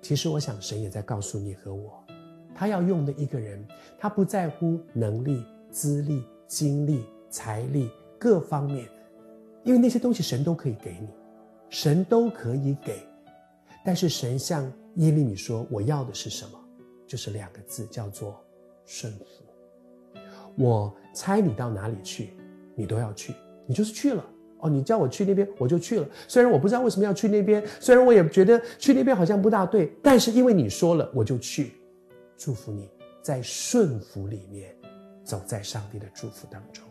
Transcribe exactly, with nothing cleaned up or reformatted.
其实我想神也在告诉你和我，他要用的一个人，他不在乎能力、资历、经历、财力各方面，因为那些东西神都可以给你，神都可以给。但是神向耶利米说，我要的是什么？就是两个字，叫做顺服。我差你到哪里去，你都要去，你就是去了。哦，你叫我去那边，我就去了。虽然我不知道为什么要去那边，虽然我也觉得去那边好像不大对，但是因为你说了，我就去。祝福你在顺服里面，走在上帝的祝福当中。